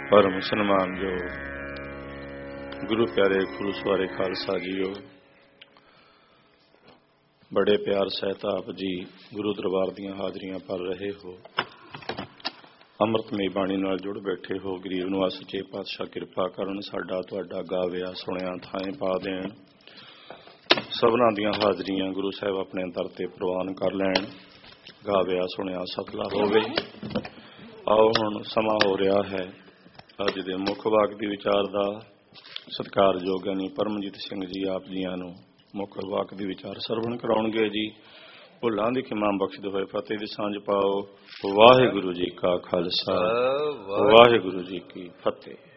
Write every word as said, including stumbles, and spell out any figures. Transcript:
परम सन्मानयोग गुरु प्यारे गुरु सवारे खालसा जीओ, बड़े प्यार सहित आप जी गुरु दरबार दियां हाजरियां भर रहे हो। अमृतमई बाणी नाल जुड़ बैठे हो। गरीब नूं सच्चे पातशाह किरपा करन, साडा तुहाडा गाविया सुनिया थाएं पा देण। सबना दियां हाजरियां गुरु साहिब अपने दर ते प्रवान कर लैण। गाविया सुनिया सफला होवे। आओ हुण समा हो रहा है अज दे मुख वाक दी विचार दा। सत्कारयोग ज्ञानी परमजीत सिंह जी आप जियां नूं मुख वाक दी विचार सरवण कराउणगे जी। भुलां दी खिमा बख्शदे होए फतेह दी सांझ पाओ। वाहिगुरू जी का खालसा, वाहिगुरू जी की फतेह।